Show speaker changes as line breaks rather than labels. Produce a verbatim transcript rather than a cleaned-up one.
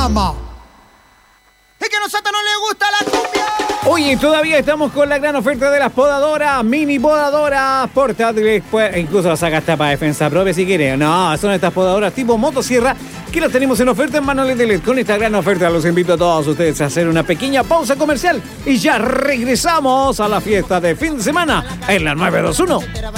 programa. Es que a nosotros no les gusta la cumbia.
Oye, todavía estamos con la gran oferta de las podadoras, mini podadoras portátiles, pues incluso las saca hasta para defensa propia si quieren. No, son estas podadoras tipo motosierra que las tenemos en oferta en Manuel de L E D. Con esta gran oferta los invito a todos ustedes a hacer una pequeña pausa comercial y ya regresamos a la fiesta de fin de semana en la nueve dos uno.